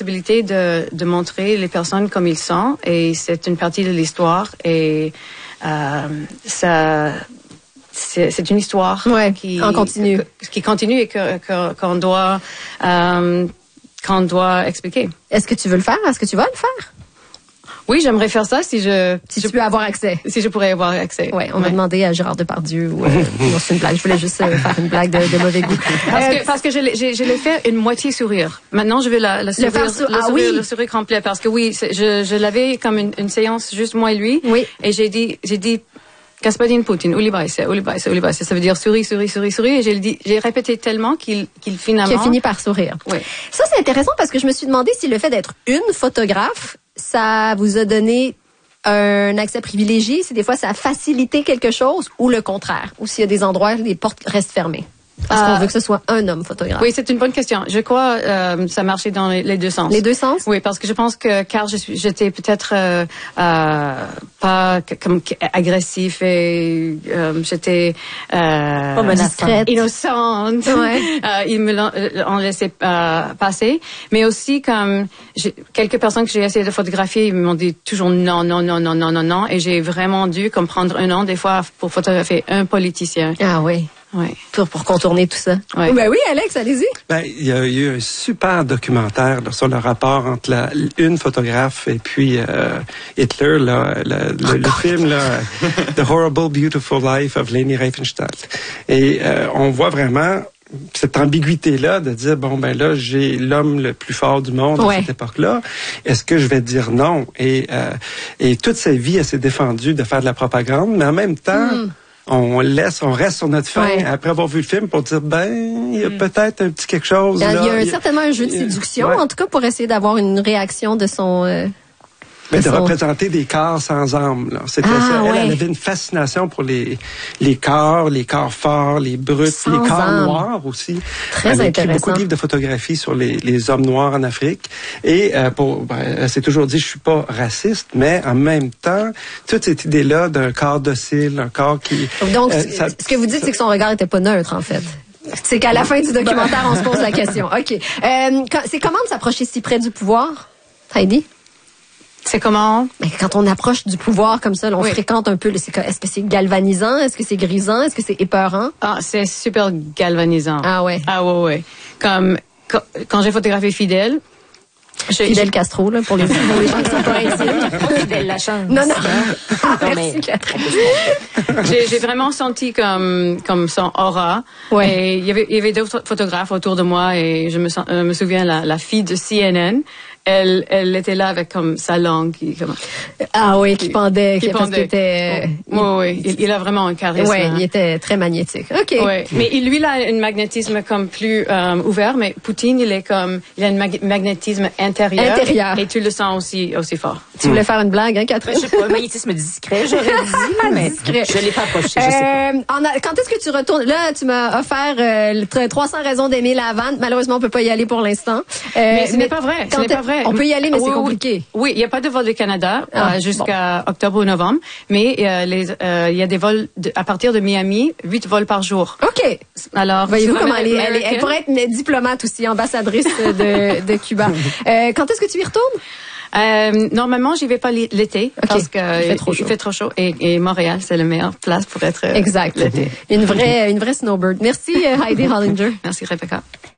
responsabilité de montrer les personnes comme ils sont, et c'est une partie de l'histoire, et c'est une histoire qui continue et qu'on doit expliquer. Est-ce que tu veux le faire? Est-ce que tu vas le faire? Oui, j'aimerais faire ça si tu peux avoir accès. Si je pourrais avoir accès. Ouais, on va demander à Gérard Depardieu ou c'est une blague. Je voulais juste faire une blague de mauvais goût. Parce que je l'ai fait une moitié sourire. Maintenant, je vais le sourire complet, parce que je l'avais comme une séance juste moi et lui. Oui. Et j'ai dit Господин Poutine, улыбайся. Ça veut dire souris. Et j'ai répété tellement qu'il finalement... Qui a fini par sourire. Oui. Ça, c'est intéressant parce que je me suis demandé si le fait d'être une photographe, ça vous a donné un accès privilégié, si des fois ça a facilité quelque chose, ou le contraire, ou s'il y a des endroits où les portes restent fermées. Parce qu'on veut que ce soit un homme photographe. Oui, c'est une bonne question. Je crois ça marchait dans les deux sens. Les deux sens? Oui, parce que je pense que car j'étais peut-être pas comme agressif, et j'étais discrète, innocente. Ouais. Ils on laissait passer, mais aussi comme quelques personnes que j'ai essayé de photographier, ils m'ont dit toujours non, et j'ai vraiment dû comme prendre un an des fois pour photographier un politicien. Ah oui. Oui. Pour contourner tout ça. Oui. Ben oui, Alex, allez-y. Il y a eu un super documentaire sur le rapport entre une photographe et puis Hitler, le film The Horrible Beautiful Life of Leni Riefenstahl. Et on voit vraiment cette ambiguïté-là de dire, là, j'ai l'homme le plus fort du monde à cette époque-là. Est-ce que je vais dire non? Et toute sa vie, elle s'est défendue de faire de la propagande, mais en même temps... On reste sur notre faim après avoir vu le film pour dire, il y a peut-être un petit quelque chose. Il y a certainement un jeu de séduction, en tout cas, pour essayer d'avoir une réaction de son... de représenter des corps sans âme. Là. C'était ça. Elle avait une fascination pour les corps forts, les bruts, les corps noirs aussi. Très elle a écrit intéressant. beaucoup de livres de photographie sur les hommes noirs en Afrique. Et elle s'est toujours dit, je suis pas raciste, mais en même temps, toute cette idée-là d'un corps docile, un corps qui... Donc, ce que vous dites, c'est que son regard était pas neutre, en fait. C'est qu'à la fin du documentaire, on se pose la question. OK. C'est comment de s'approcher si près du pouvoir, Heidi? C'est comment? Mais quand on approche du pouvoir comme ça, on fréquente un peu. Est-ce que c'est galvanisant? Est-ce que c'est grisant? Est-ce que c'est épeurant? Ah, c'est super galvanisant. Ah ouais. Ah ouais. Comme quand j'ai photographié Fidel. Fidel Castro, là, pour les gens qui sont pas ici. Fidel Lachance. Non. Merci, Catherine. J'ai vraiment senti comme son aura. Ouais. Et il y avait d'autres photographes autour de moi, et je me souviens la fille de CNN. Elle était là avec comme sa langue qui pendait. Parce qu'il était. Oui. Il a vraiment un charisme. Oui, il était très magnétique. OK. Ouais. Mais lui, il a un magnétisme comme plus ouvert, mais Poutine, il a un magnétisme intérieur. Et tu le sens aussi fort. Tu voulais faire une blague, hein, Catherine? Je sais pas, magnétisme discret, j'aurais dit, mais je l'ai pas approché, je sais pas. Quand est-ce que tu retournes? Là, tu m'as offert 300 raisons d'aimer la Havane. Malheureusement, on peut pas y aller pour l'instant. Mais ce n'est pas vrai. Ce n'est pas vrai. On peut y aller, mais c'est compliqué. Oui, il n'y a pas de vol de Canada jusqu'à octobre ou novembre, mais il y a des vols à partir de Miami, 8 vols par jour. OK. Alors, voyez-vous comment elle pourrait être diplomate aussi, ambassadrice de Cuba. Quand est-ce que tu y retournes? Normalement, j'y vais pas l'été parce que il fait trop chaud, et Montréal, c'est la meilleure place pour être exact. l'été. Une vraie snowbird. Merci Heidi Hollinger. Merci Rebecca.